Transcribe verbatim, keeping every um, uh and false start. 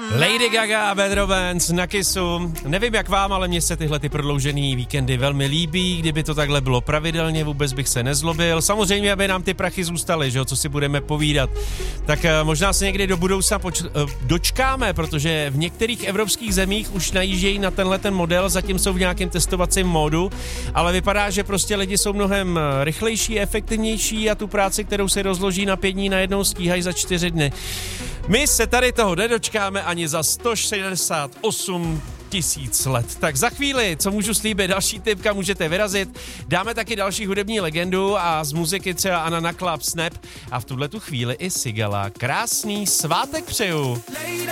Lady Gaga a Bad Romance na Kissu. Nevím jak vám, ale mně se tyhle ty prodloužený víkendy velmi líbí. Kdyby to takhle bylo pravidelně, vůbec bych se nezlobil. Samozřejmě, aby nám ty prachy zůstaly, že jo, co si budeme povídat. Tak možná se někdy do budoucna poč- dočkáme, protože v některých evropských zemích už najíždějí na tenhle ten model, zatím jsou v nějakém testovacím módu, ale vypadá, že prostě lidi jsou mnohem rychlejší, efektivnější a tu práci, kterou si rozloží na pět dní, najednou stíhají za čtyři dny. My se tady toho nedočkáme ani za sto šedesát osm tisíc let. Tak za chvíli, co můžu slíbit, další tip, kam můžete vyrazit. Dáme taky další hudební legendu a z muziky třeba Anna Club Snap a v tuhle tu chvíli i Sigala. Krásný svátek přeju.